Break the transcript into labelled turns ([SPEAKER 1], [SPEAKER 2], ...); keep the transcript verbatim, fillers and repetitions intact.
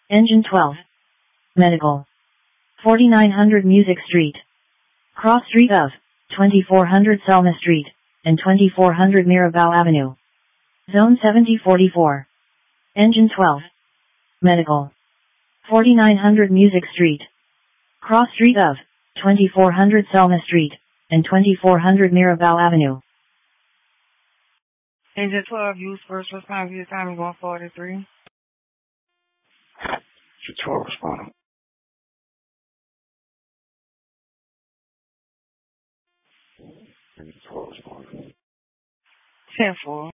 [SPEAKER 1] Engine twelve. Medical. forty-nine hundred Music Street. Cross Street of, twenty-four hundred Selma Street, and twenty-four hundred Mirabeau Avenue. Zone seventy forty-four. Engine twelve. Medical. forty-nine hundred Music Street. Cross Street of, twenty-four hundred Selma Street, and twenty-four hundred Mirabeau Avenue.
[SPEAKER 2] Engine twelve, use first response, your time is one forty-three.
[SPEAKER 3] Engine twelve, respond. Engine twelve, respond.
[SPEAKER 2] ten four.